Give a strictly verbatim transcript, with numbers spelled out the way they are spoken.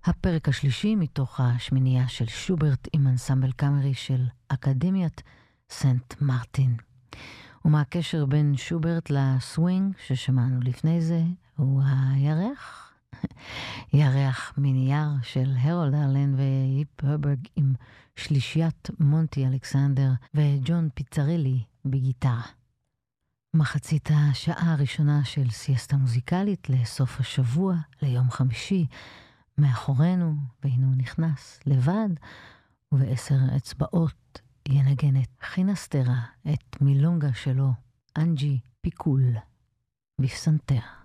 הפרק השלישי מתוך השמינייה של שוברט עם אנסמבל קאמרי של אקדמיית סנט מרטין. ומה הקשר בין שוברט לסווינג ששמענו לפני זה? הוא הירח. ירח מנייר של הרולד ארלן והיפ הרברג עם שלישיית מונטי אלכסנדר וג'ון פיצרלי בגיטרה. מחצית השעה הראשונה של סיאסטה מוזיקלית לסוף השבוע, ליום חמישי, מאחורינו, והנה הוא נכנס לבד, ובעשר אצבעות ינגן את חינסטרה, את מילונגה שלו, אנג'י פיקול, בפסנתר.